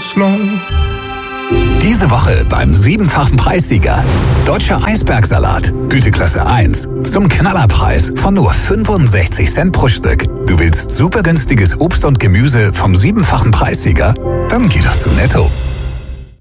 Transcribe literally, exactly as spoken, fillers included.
slow. Diese Woche beim siebenfachen Preissieger. Deutscher Eisbergsalat, Güteklasse eins. Zum Knallerpreis von nur fünfundsechzig Cent pro Stück. Du willst super günstiges Obst und Gemüse vom siebenfachen Preissieger? Dann geh doch zu Netto.